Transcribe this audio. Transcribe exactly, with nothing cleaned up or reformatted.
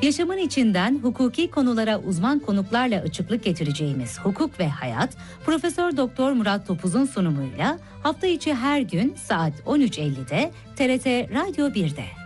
Yaşamın içinden hukuki konulara uzman konuklarla açıklık getireceğimiz Hukuk ve Hayat, Profesör Doktor Murat Topuz'un sunumuyla hafta içi her gün saat on üç ellide T R T Radyo bir'de.